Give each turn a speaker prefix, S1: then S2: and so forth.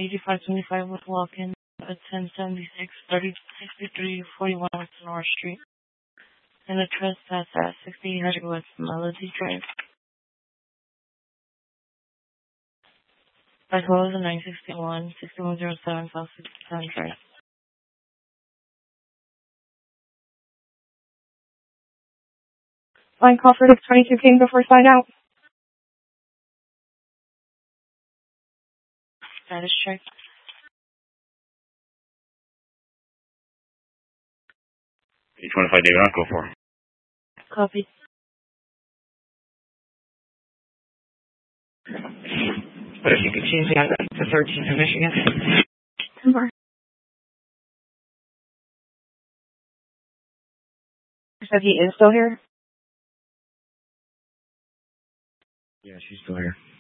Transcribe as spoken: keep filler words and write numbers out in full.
S1: eighty-five twenty-five with walk-in at ten seventy-six, thirty sixty-three, forty-one West North Street. And the trespass at sixty-eight hundred West Melody Drive. As well as the nine sixty-one, sixty-one oh seven South sixty-seven Drive.
S2: Line call for six twenty-two King before sign out.
S1: Status check.
S3: eight twenty-five David, I'll go for.
S1: Copy.
S4: But if you could change the address to thirteen in Michigan.
S2: Tomorrow. Said he is still here?
S3: Yeah, she's still here.